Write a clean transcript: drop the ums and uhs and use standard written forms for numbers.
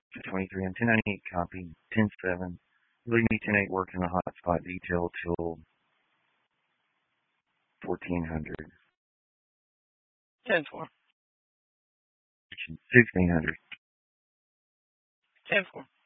23 on 1098 copy, 10-7. Leave me 10-8 working the hotspot detail till 1400. 10-4. 1600. 10-4.